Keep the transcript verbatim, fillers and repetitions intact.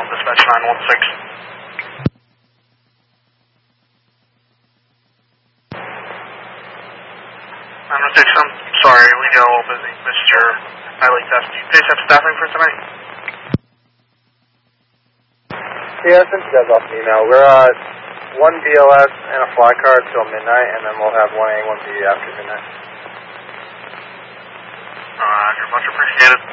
dispatch nine one six. nine one six, I'm sorry, we got a little busy. Missed your highlight test. Do you guys have staffing for tonight? Yeah, I sent you guys off an email. We're uh, one B L S and a fly car till midnight, and then we'll have one A, one B after midnight. Uh, you're much appreciated.